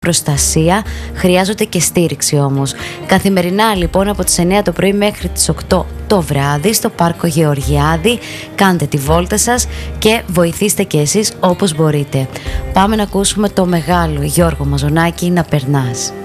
προστασία, χρειάζονται και στήριξη όμως. Καθημερινά λοιπόν από τις 9 το πρωί μέχρι τις 8 το βράδυ στο Πάρκο Γεωργιάδη κάντε τη βόλτα σας και βοηθήστε και εσείς όπως μπορείτε. Πάμε να ακούσουμε το μεγάλο Γιώργο Μαζονάκη, «Να περνάς».